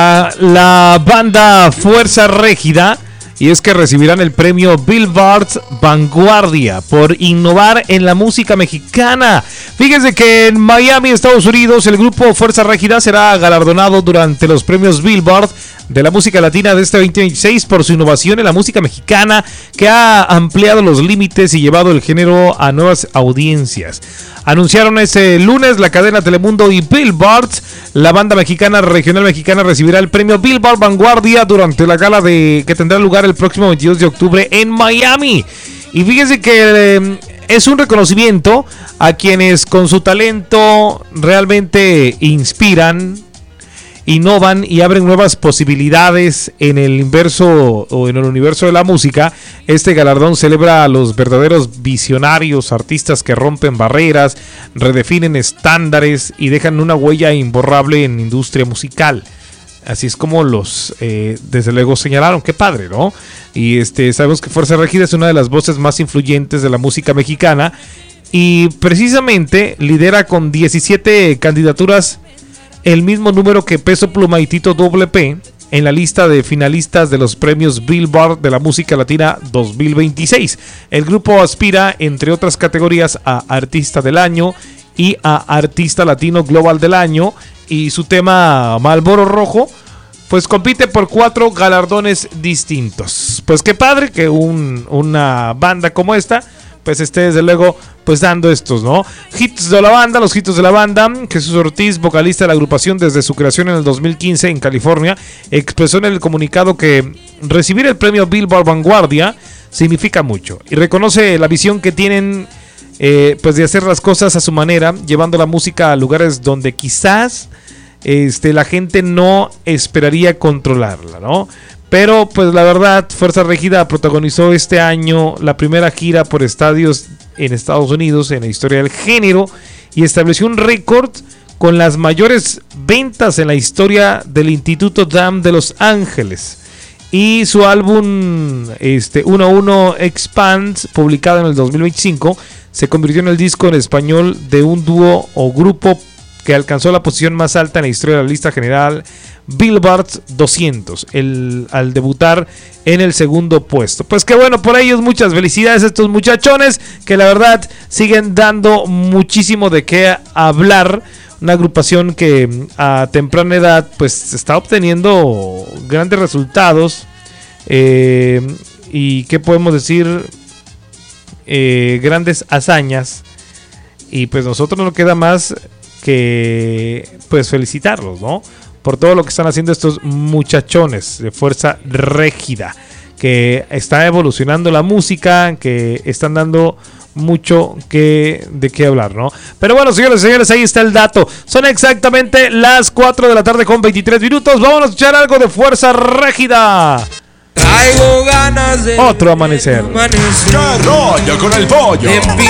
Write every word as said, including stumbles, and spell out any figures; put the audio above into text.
La banda Fuerza Régida, y es que recibirán el premio Billboard Vanguardia por innovar en la música mexicana. Fíjense que en Miami, Estados Unidos, el grupo Fuerza Régida será galardonado durante los premios Billboard de la música latina de este veinte veintiséis por su innovación en la música mexicana, que ha ampliado los límites y llevado el género a nuevas audiencias. Anunciaron ese lunes la cadena Telemundo y Billboard. La banda mexicana regional mexicana recibirá el premio Billboard Vanguardia durante la gala de que tendrá lugar el próximo veintidós de octubre en Miami. Y fíjense que eh, es un reconocimiento a quienes con su talento realmente inspiran, innovan y abren nuevas posibilidades en el inverso o en el universo de la música. Este galardón celebra a los verdaderos visionarios, artistas que rompen barreras, redefinen estándares y dejan una huella imborrable en la industria musical. Así es como los, eh, desde luego, señalaron. Qué padre, ¿no? Y este, sabemos que Fuerza Régida es una de las voces más influyentes de la música mexicana y precisamente lidera con diecisiete candidaturas, el mismo número que Peso Pluma y Tito Doble P en la lista de finalistas de los premios Billboard de la música latina dos mil veintiséis. El grupo aspira, entre otras categorías, a Artista del Año y a Artista Latino Global del Año, y su tema Marlboro Rojo pues compite por cuatro galardones distintos. Pues qué padre que un, una banda como esta pues esté desde luego pues dando estos, ¿no? Hits de la banda, los hits de la banda. Jesús Ortiz, vocalista de la agrupación desde su creación en el dos mil quince en California, expresó en el comunicado que recibir el premio Billboard Vanguardia significa mucho y reconoce la visión que tienen eh, pues de hacer las cosas a su manera, llevando la música a lugares donde quizás este, la gente no esperaría controlarla, ¿no? Pero pues la verdad, Fuerza Régida protagonizó este año la primera gira por estadios en Estados Unidos en la historia del género y estableció un récord con las mayores ventas en la historia del Instituto D A M de Los Ángeles. Y su álbum este, uno a uno Expand, publicado en el dos mil veinticinco, se convirtió en el disco en español de un dúo o grupo que alcanzó la posición más alta en la historia de la lista general Billboard doscientos, el, al debutar en el segundo puesto. Pues que bueno, por ellos muchas felicidades a estos muchachones que la verdad siguen dando muchísimo de qué hablar. Una agrupación que a temprana edad pues está obteniendo grandes resultados eh, y qué podemos decir, eh, grandes hazañas, y pues nosotros no nos queda más que pues felicitarlos, ¿no? Por todo lo que están haciendo estos muchachones de Fuerza Régida, que está evolucionando la música, que están dando mucho que, de qué hablar, ¿no? Pero bueno, señores y señores, ahí está el dato. Son exactamente las cuatro de la tarde con veintitrés minutos. Vamos a escuchar algo de Fuerza Régida. Traigo ganas de otro amanecer. amanecer. ¿Qué rollo con el pollo? Empiezo